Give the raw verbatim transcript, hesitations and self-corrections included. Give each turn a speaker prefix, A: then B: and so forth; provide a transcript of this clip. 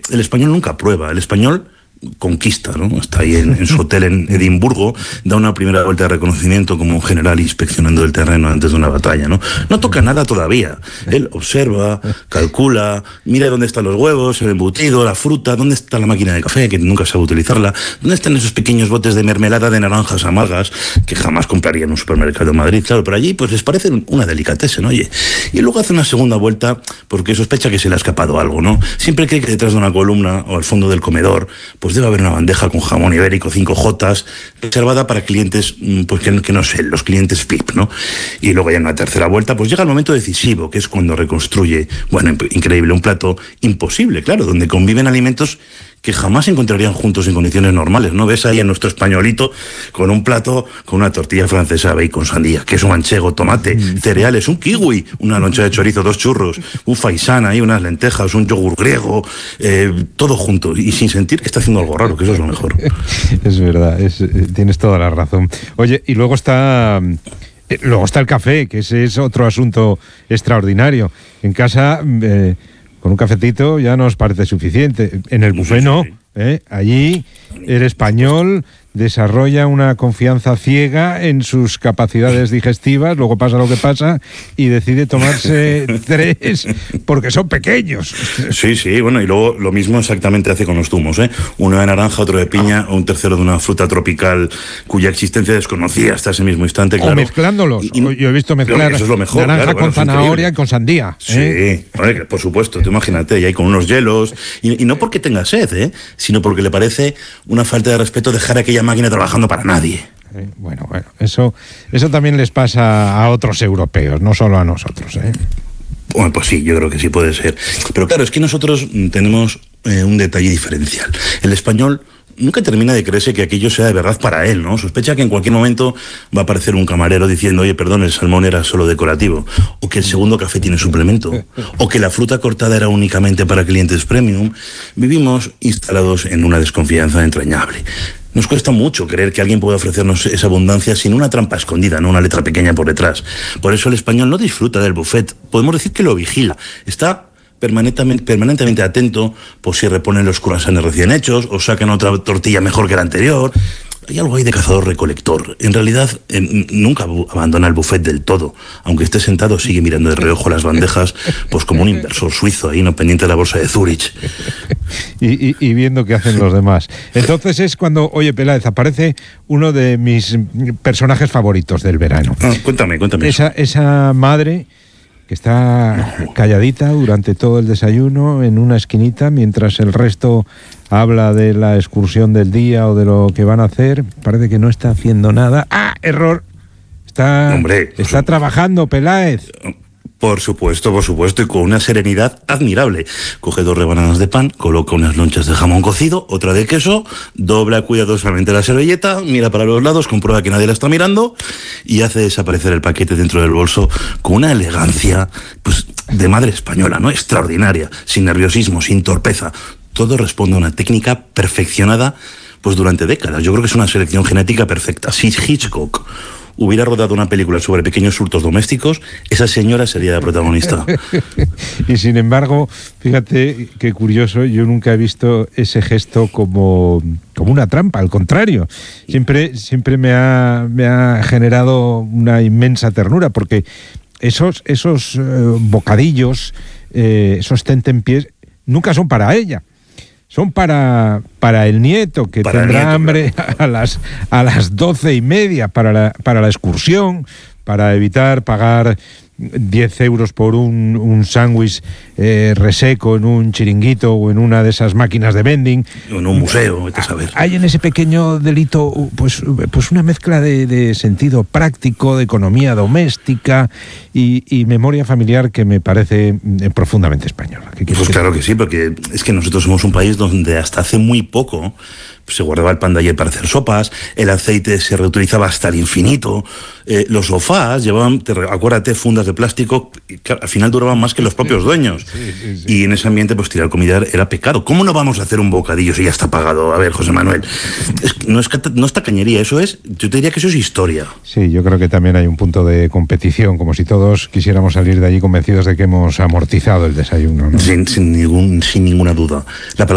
A: el español nunca prueba, el español conquista, ¿no? Está ahí en, en su hotel en Edimburgo, da una primera vuelta de reconocimiento como un general inspeccionando el terreno antes de una batalla, ¿no? No toca nada todavía. Él observa, calcula, mira dónde están los huevos, el embutido, la fruta, dónde está la máquina de café, que nunca sabe utilizarla, dónde están esos pequeños botes de mermelada de naranjas amargas que jamás compraría en un supermercado en Madrid. Claro, pero allí pues les parece una delicatessen, oye. Y luego hace una segunda vuelta porque sospecha que se le ha escapado algo, ¿no? Siempre cree que detrás de una columna o al fondo del comedor pues debe haber una bandeja con jamón ibérico cinco jotas reservada para clientes, pues que, que no sé, los clientes V I P, ¿no? Y luego ya en una tercera vuelta pues llega el momento decisivo, que es cuando reconstruye, bueno, increíble, un plato imposible, claro, donde conviven alimentos que jamás se encontrarían juntos en condiciones normales, ¿no? Ves ahí a nuestro españolito con un plato, con una tortilla francesa, bacon, sandía, queso manchego, tomate, mm. cereales, un kiwi, una loncha de chorizo, dos churros, un faisán ahí, unas lentejas, un yogur griego, eh, todo junto, y sin sentir que está haciendo algo raro, que eso es lo mejor.
B: Es verdad, es, tienes toda la razón. Oye, y luego está... Luego está el café, que ese es otro asunto extraordinario. En casa... Eh, con un cafetito ya nos parece suficiente. En el buffet no, ¿eh? Allí el español desarrolla una confianza ciega en sus capacidades digestivas, luego pasa lo que pasa y decide tomarse tres porque son pequeños.
A: Sí, sí, bueno, y luego lo mismo exactamente hace con los zumos, ¿eh? Uno de naranja, otro de piña, o un tercero de una fruta tropical cuya existencia desconocía hasta ese mismo instante, claro.
B: O mezclándolos. Y, y, Yo he visto mezclar
A: eso es lo mejor,
B: naranja
A: claro,
B: con
A: bueno,
B: zanahoria y con sandía. ¿eh?
A: Sí, vale, por supuesto, tú imagínate, y ahí con unos hielos, y, y no porque tenga sed, ¿eh? Sino porque le parece una falta de respeto dejar aquella máquina trabajando para nadie.
B: Bueno, bueno, eso, eso también les pasa a otros europeos, no solo a nosotros, ¿eh?
A: Bueno, pues sí, yo creo que sí puede ser. Pero claro, es que nosotros tenemos eh, un detalle diferencial. El español nunca termina de creerse que aquello sea de verdad para él, ¿no? Sospecha que en cualquier momento va a aparecer un camarero diciendo, oye, perdón, el salmón era solo decorativo, o que el segundo café tiene suplemento, o que la fruta cortada era únicamente para clientes premium. Vivimos instalados en una desconfianza entrañable. Nos cuesta mucho creer que alguien puede ofrecernos esa abundancia sin una trampa escondida, no una letra pequeña por detrás. Por eso el español no disfruta del buffet, podemos decir que lo vigila. Está permanentemente, permanentemente atento por si reponen los croissants recién hechos o sacan otra tortilla mejor que la anterior. Hay algo ahí de cazador-recolector. En realidad, eh, nunca abandona el buffet del todo. Aunque esté sentado, sigue mirando de reojo las bandejas, pues como un inversor suizo ahí, no pendiente de la bolsa de Zurich.
B: Y, y, y viendo qué hacen los demás. Entonces es cuando, oye, Peláez, aparece uno de mis personajes favoritos del verano.
A: Ah, cuéntame, cuéntame.
B: Esa, esa madre que está calladita durante todo el desayuno en una esquinita, mientras el resto habla de la excursión del día o de lo que van a hacer. Parece que no está haciendo nada. ¡Ah, error! Está,
A: Hombre,
B: está trabajando, Peláez.
A: Por supuesto, por supuesto, y con una serenidad admirable. Coge dos rebanadas de pan, coloca unas lonchas de jamón cocido, otra de queso, dobla cuidadosamente la servilleta, mira para los lados, comprueba que nadie la está mirando y hace desaparecer el paquete dentro del bolso con una elegancia, pues, de madre española, ¿no? Extraordinaria, sin nerviosismo, sin torpeza. Todo responde a una técnica perfeccionada, pues, durante décadas. Yo creo que es una selección genética perfecta. Si Hitchcock hubiera rodado una película sobre pequeños hurtos domésticos, esa señora sería la protagonista.
B: Y sin embargo, fíjate qué curioso, yo nunca he visto ese gesto como, como una trampa, al contrario. Siempre, siempre me ha, me ha generado una inmensa ternura, porque esos, esos eh, bocadillos, eh, esos tentempiés, nunca son para ella. Son para, para el nieto, que para tendrá nieto, hambre claro. a las a las doce y media para la, para la excursión, para evitar pagar diez euros por un, un sándwich eh, reseco en un chiringuito o en una de esas máquinas de vending.
A: O en un museo, vete a saber.
B: Hay en ese pequeño delito pues, pues una mezcla de, de sentido práctico, de economía doméstica y, y memoria familiar que me parece profundamente española.
A: Pues claro que sí, porque es que nosotros somos un país donde hasta hace muy poco se guardaba el pan de ayer para hacer sopas, el aceite se reutilizaba hasta el infinito, eh, los sofás llevaban, te, acuérdate, fundas de plástico que al final duraban más que los propios dueños. Sí, sí, sí. Y en ese ambiente pues tirar comida era pecado. ¿Cómo no vamos a hacer un bocadillo si ya está pagado? A ver, José Manuel, es, no, es, no es tacañería, eso es, yo te diría que eso es historia.
B: Sí, yo creo que también hay un punto de competición, como si todos quisiéramos salir de allí convencidos de que hemos amortizado el desayuno, ¿no?
A: Sin, sin, ningún, sin ninguna duda. La